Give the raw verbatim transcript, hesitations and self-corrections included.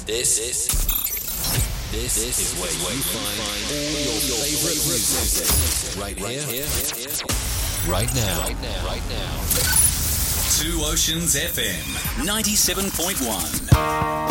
This, this, this, this is where you find all your favorite music. Right here, right now, right now, right now. Two Oceans F M, ninety-seven point one.